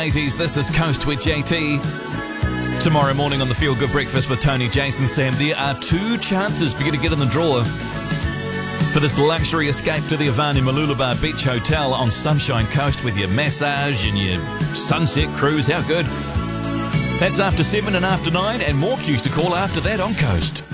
80s, this is Coast with JT. Tomorrow morning on the Feel Good Breakfast with Tony, Jason, Sam, there are 2 chances for you to get in the draw for this luxury escape to the Avani Malulabar Beach Hotel on Sunshine Coast with your massage and your sunset cruise. How good? That's after 7 and after 9, and more cues to call after that on Coast.